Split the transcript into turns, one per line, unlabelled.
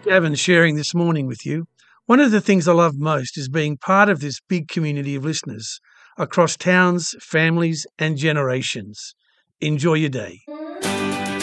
Gavin sharing this morning with you. One of the things I love most is being part of this big community of listeners across towns, families, and generations. Enjoy your day.